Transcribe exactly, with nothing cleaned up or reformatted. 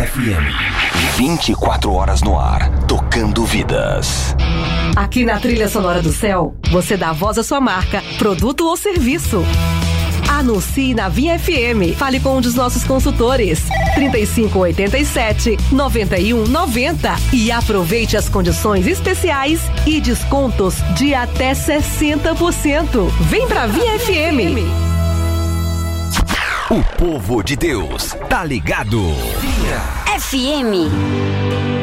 F M. vinte e quatro horas no ar, tocando vidas. Aqui na Trilha Sonora do Céu, você dá voz à sua marca, produto ou serviço. Anuncie na Vinha F M. Fale com um dos nossos consultores. trinta e cinco, oitenta e sete, noventa e um, noventa. E aproveite as condições especiais e descontos de até sessenta por cento. Vem pra Vinha F M. O povo de Deus tá ligado. F M.